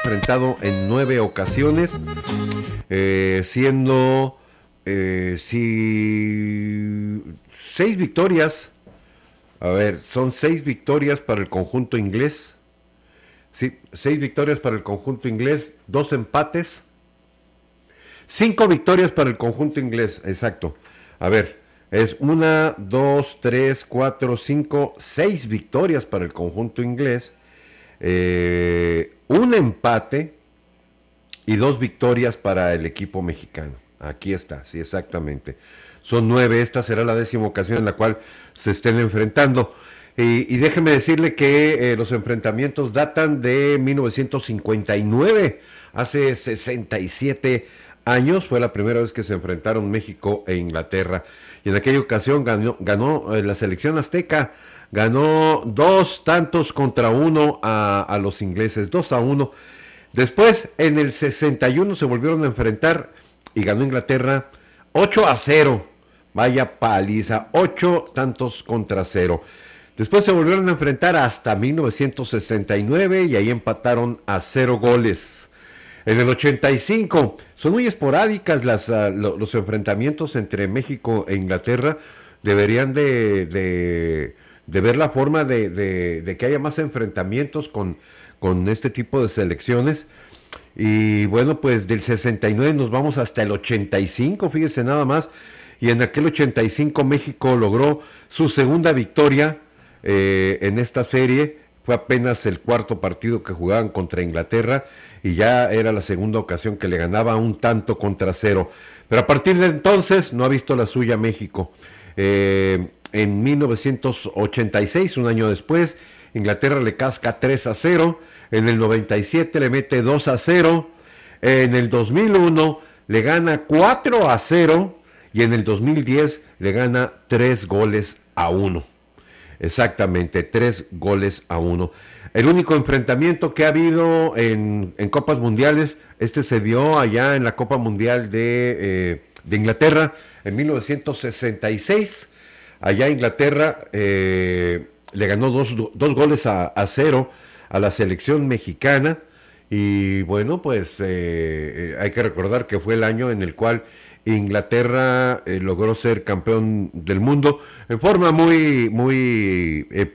enfrentado en 9 ocasiones, siendo 6 victorias. A ver, son 6 victorias para el conjunto inglés. Sí, 6 victorias para el conjunto inglés, 2 empates. 5 victorias para el conjunto inglés, exacto. A ver, es 1, 2, 3, 4, 5, 6 victorias para el conjunto inglés. Un empate y 2 victorias para el equipo mexicano. Aquí está, sí, exactamente. Son 9, esta será la 10ª ocasión en la cual se estén enfrentando. Y déjeme decirle que los enfrentamientos datan de 1959, hace 67 años, fue la primera vez que se enfrentaron México e Inglaterra. Y en aquella ocasión ganó la selección azteca, ganó 2-1 a los ingleses, 2-1. Después, en el 61 se volvieron a enfrentar y ganó Inglaterra 8-0. Vaya paliza, 8-0. Después se volvieron a enfrentar hasta 1969 y ahí empataron a 0 goles. En el 85, son muy esporádicas los enfrentamientos entre México e Inglaterra. Deberían de ver la forma de que haya más enfrentamientos con este tipo de selecciones. Y bueno, pues del 69 nos vamos hasta el 85, fíjese nada más. Y en aquel 85 México logró su segunda victoria en esta serie. Fue apenas el 4º partido que jugaban contra Inglaterra y ya era la segunda ocasión que le ganaba 1-0. Pero a partir de entonces no ha visto la suya México. En 1986, un año después, Inglaterra le casca 3-0. En el 97 le mete 2-0. En el 2001 le gana 4-0. Y en el 2010 le gana 3-1. Exactamente, 3-1. El único enfrentamiento que ha habido en Copas Mundiales, se dio allá en la Copa Mundial de Inglaterra en 1966. Allá Inglaterra le ganó 2-0 a la selección mexicana. Y bueno, pues hay que recordar que fue el año en el cual Inglaterra logró ser campeón del mundo en forma muy